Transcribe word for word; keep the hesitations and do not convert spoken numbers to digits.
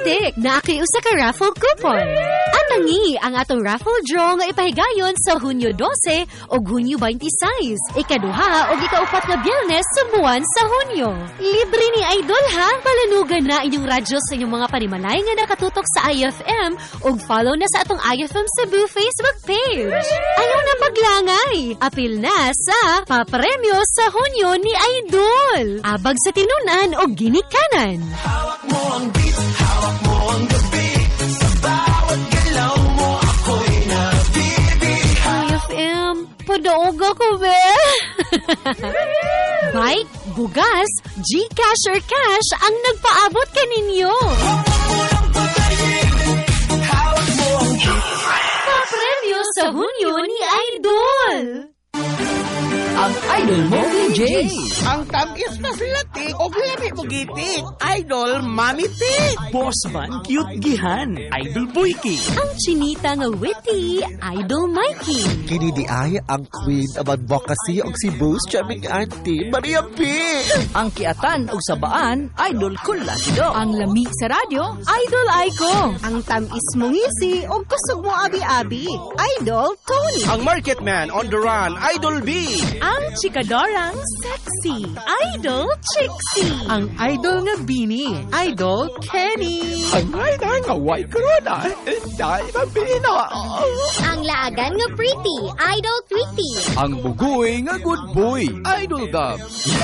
Fantastic! Nakiusa ka raffle coupon. Atangi ang atong raffle draw nga ipahigayon sa Hunyo twelve o Hunyo twenty-six. Ikaduha o ikaupat nga Biyernes sa buwan sa Hunyo. Libre ni Idol ha! Palanugan na inyong radyo sa inyong mga panimalay nga nakatutok sa I F M o follow na sa atong I F M Cebu Facebook page. Ayaw na maglangay! Apil na sa papremyo sa Hunyo ni Idol. Abag sa tinunan o ginikanan. Hawak mo ang beat, hawak mo ang gabi. Sa bawat galaw mo ako'y nabibig. I F M, padaog ako, be. Bike, bugas, Gcash or cash ang nagpaabot kaninyo. Hawak mo ang patayin, hawak mo ang beat. Papremyo sa Hunyo ni Idol. Ang Idol mo, D J. Ang tamis na silati o labi mo gitik. Idol, Mami Tik. Boss man, cute gihan. Idol Boyki. Ang chinita nga witty, Idol Mikey. Kini di ay ang queen of advocacy og si Boss Charming Auntie Maria P. Ang kiatan o sabaan, Idol Kulasido. Ang lami sa radyo, Idol Aiko. Ang tamis mong ngisi o kusog mo abi-abi, Idol Tony. Ang market man on the run, Idol B. Ang chikadorang sexy, Idol Trixie. Ang idol nga Bini, Idol Kenny. Ang idol nga white corona, dahil ang pina. Ang laagan nga pretty, Idol Tweety. Ang bugoy nga good boy, Idol Gab.